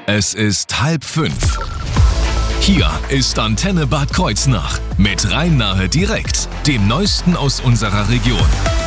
Es ist 4:30. Hier ist Antenne Bad Kreuznach mit Rhein-Nahe direkt, dem Neuesten aus unserer Region.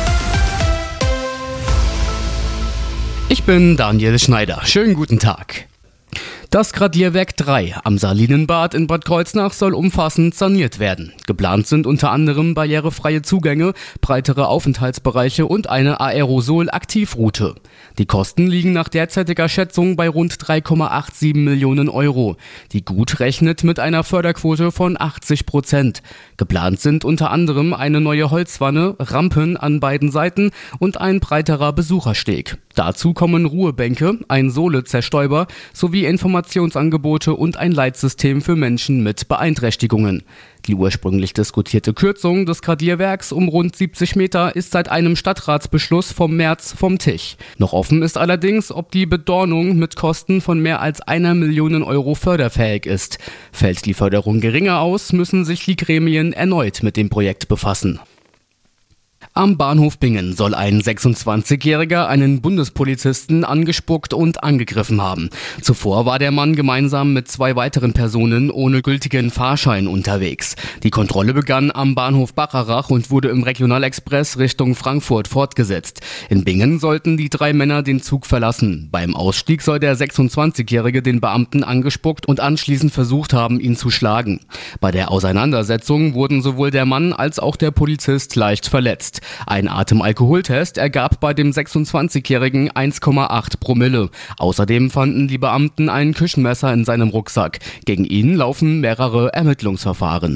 Ich bin Daniel Schneider. Schönen guten Tag. Das Gradierwerk 3 am Salinenbad in Bad Kreuznach soll umfassend saniert werden. Geplant sind unter anderem barrierefreie Zugänge, breitere Aufenthaltsbereiche und eine Aerosol-Aktivroute. Die Kosten liegen nach derzeitiger Schätzung bei rund 3,87 Millionen Euro. Die Gut rechnet mit einer Förderquote von 80%. Geplant sind unter anderem eine neue Holzwanne, Rampen an beiden Seiten und ein breiterer Besuchersteg. Dazu kommen Ruhebänke, ein Sohlezerstäuber sowie Informationsangebote und ein Leitsystem für Menschen mit Beeinträchtigungen. Die ursprünglich diskutierte Kürzung des Gradierwerks um rund 70 Meter ist seit einem Stadtratsbeschluss vom März vom Tisch. Noch offen ist allerdings, ob die Bedornung mit Kosten von mehr als 1 Million Euro förderfähig ist. Fällt die Förderung geringer aus, müssen sich die Gremien erneut mit dem Projekt befassen. Am Bahnhof Bingen soll ein 26-Jähriger einen Bundespolizisten angespuckt und angegriffen haben. Zuvor war der Mann gemeinsam mit 2 weiteren Personen ohne gültigen Fahrschein unterwegs. Die Kontrolle begann am Bahnhof Bacharach und wurde im Regionalexpress Richtung Frankfurt fortgesetzt. In Bingen sollten die 3 Männer den Zug verlassen. Beim Ausstieg soll der 26-Jährige den Beamten angespuckt und anschließend versucht haben, ihn zu schlagen. Bei der Auseinandersetzung wurden sowohl der Mann als auch der Polizist leicht verletzt. Ein Atemalkoholtest ergab bei dem 26-Jährigen 1,8 Promille. Außerdem fanden die Beamten ein Küchenmesser in seinem Rucksack. Gegen ihn laufen mehrere Ermittlungsverfahren.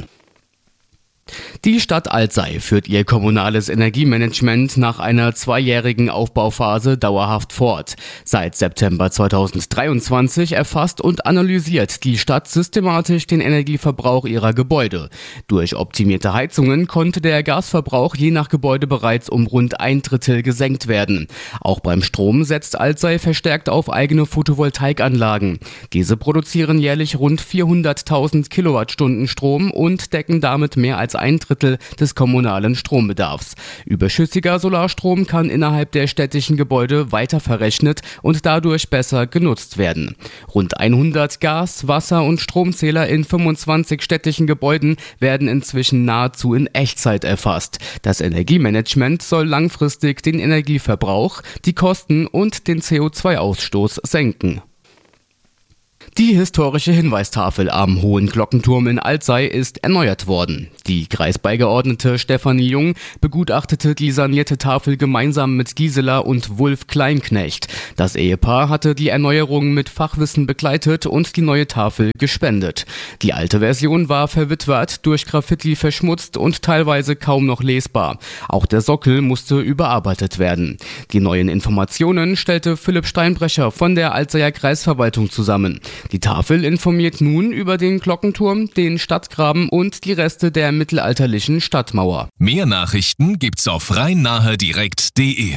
Die Stadt Alzey führt ihr kommunales Energiemanagement nach einer 2-jährigen Aufbauphase dauerhaft fort. Seit September 2023 erfasst und analysiert die Stadt systematisch den Energieverbrauch ihrer Gebäude. Durch optimierte Heizungen konnte der Gasverbrauch je nach Gebäude bereits um rund 1/3 gesenkt werden. Auch beim Strom setzt Alzey verstärkt auf eigene Photovoltaikanlagen. Diese produzieren jährlich rund 400.000 Kilowattstunden Strom und decken damit mehr als 1/3 des kommunalen Strombedarfs. Überschüssiger Solarstrom kann innerhalb der städtischen Gebäude weiter verrechnet und dadurch besser genutzt werden. Rund 100 Gas-, Wasser- und Stromzähler in 25 städtischen Gebäuden werden inzwischen nahezu in Echtzeit erfasst. Das Energiemanagement soll langfristig den Energieverbrauch, die Kosten und den CO2-Ausstoß senken. Die historische Hinweistafel am Hohen Glockenturm in Alzey ist erneuert worden. Die Kreisbeigeordnete Stefanie Jung begutachtete die sanierte Tafel gemeinsam mit Gisela und Wulf Kleinknecht. Das Ehepaar hatte die Erneuerung mit Fachwissen begleitet und die neue Tafel gespendet. Die alte Version war verwitwert, durch Graffiti verschmutzt und teilweise kaum noch lesbar. Auch der Sockel musste überarbeitet werden. Die neuen Informationen stellte Philipp Steinbrecher von der Alzeyer Kreisverwaltung zusammen. Die Tafel informiert nun über den Glockenturm, den Stadtgraben und die Reste der mittelalterlichen Stadtmauer. Mehr Nachrichten gibt's auf rhein-nahe-direkt.de.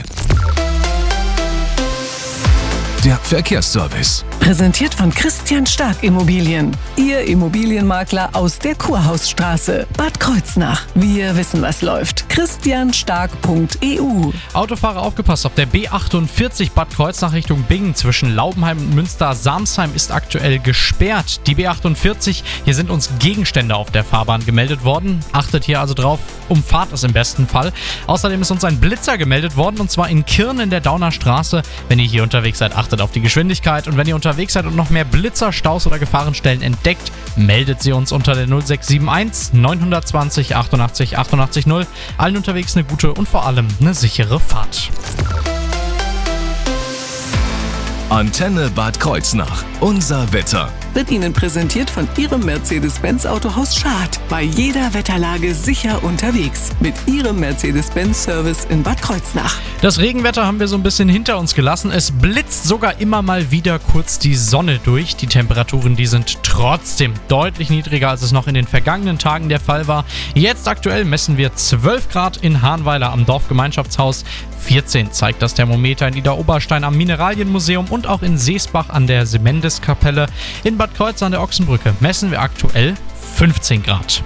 Der Verkehrsservice. Präsentiert von Christian Stark Immobilien. Ihr Immobilienmakler aus der Kurhausstraße. Bad Kreuznach. Wir wissen, was läuft. christianstark.eu. Autofahrer aufgepasst, auf der B48 Bad Kreuznach Richtung Bingen zwischen Laubenheim und Münster-Samsheim ist aktuell gesperrt. Die B48, hier sind uns Gegenstände auf der Fahrbahn gemeldet worden. Achtet hier also drauf, umfahrt es im besten Fall. Außerdem ist uns ein Blitzer gemeldet worden und zwar in Kirn in der Dauner Straße. Wenn ihr hier unterwegs seid, achtet auf die Geschwindigkeit und wenn ihr unterwegs seid und noch mehr Blitzer, Staus oder Gefahrenstellen entdeckt, meldet sie uns unter der 0671 920 88 88 0. Allen unterwegs eine gute und vor allem eine sichere Fahrt. Antenne Bad Kreuznach. Unser Wetter. Wird Ihnen präsentiert von Ihrem Mercedes-Benz Autohaus Schad. Bei jeder Wetterlage sicher unterwegs. Mit Ihrem Mercedes-Benz-Service in Bad Kreuznach. Das Regenwetter haben wir so ein bisschen hinter uns gelassen. Es blitzt sogar immer mal wieder kurz die Sonne durch. Die Temperaturen, die sind trotzdem deutlich niedriger, als es noch in den vergangenen Tagen der Fall war. Jetzt aktuell messen wir 12 Grad in Hahnweiler am Dorfgemeinschaftshaus. 14 zeigt das Thermometer in Idar-Oberstein am Mineralienmuseum und auch in Seesbach an der Semendis-Kapelle. In Bad Kreuznach an der Ochsenbrücke messen wir aktuell 15 Grad.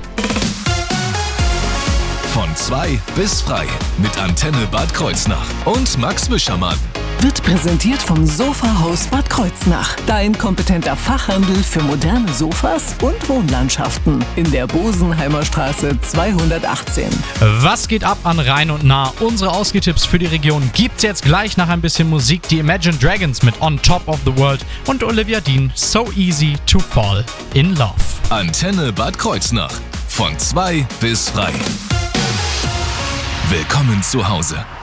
Von 2 bis frei mit Antenne Bad Kreuznach und Max Wischermann. wird präsentiert vom Sofahaus Bad Kreuznach. Dein kompetenter Fachhandel für moderne Sofas und Wohnlandschaften in der Bosenheimer Straße 218. Was geht ab an Rhein und Nah? Unsere Ausgehtipps für die Region gibt's jetzt gleich nach ein bisschen Musik. Die Imagine Dragons mit On Top of the World und Olivia Dean, So Easy to Fall in Love. Antenne Bad Kreuznach. Von 2 bis frei. Willkommen zu Hause.